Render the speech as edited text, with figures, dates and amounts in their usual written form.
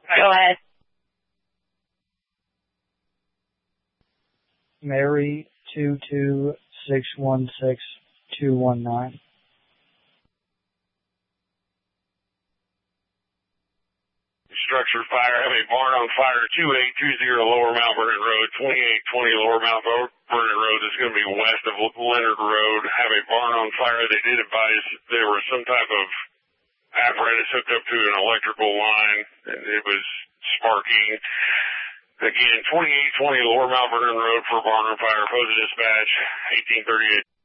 Go ahead. Mary 22616-219. Structure fire, have a barn on fire, 2820 Lower Mount Vernon Road, 2820 Lower Mount Vernon Road. It's going to be west of Leonard Road. Have a barn on fire. They did advise there was some type of apparatus hooked up to an electrical line, and it was sparking. Again, 2820 Lower Mount Vernon Road for barn on fire. Post dispatch, 1838.